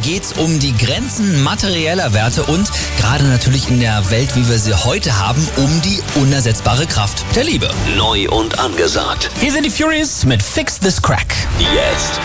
geht's um die Grenzen materieller Werte und gerade natürlich in der Welt, wie wir sie heute haben, um die unersetzbare Kraft der Liebe. Neu und angesagt. Hier sind die Furious mit Fix This Crack. Jetzt.